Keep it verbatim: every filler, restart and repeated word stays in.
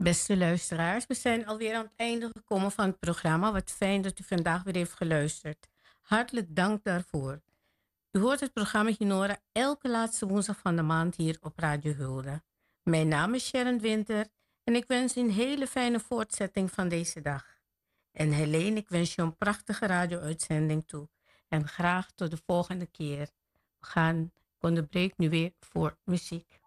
Beste luisteraars, we zijn alweer aan het einde gekomen van het programma. Wat fijn dat u vandaag weer heeft geluisterd. Hartelijk dank daarvoor. U hoort het programma Ginora elke laatste woensdag van de maand hier op Radio Hulde. Mijn naam is Sharon Winter en ik wens u een hele fijne voortzetting van deze dag. En Helene, ik wens je een prachtige radio-uitzending toe. En graag tot de volgende keer. We gaan, ik onderbreek nu weer voor muziek.